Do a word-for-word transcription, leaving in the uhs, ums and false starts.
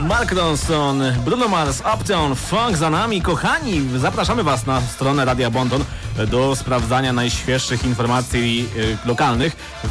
Mark Ronson, Bruno Mars, Uptown Funk za nami. Kochani, zapraszamy Was na stronę Radia Bonton do sprawdzania najświeższych informacji y, lokalnych.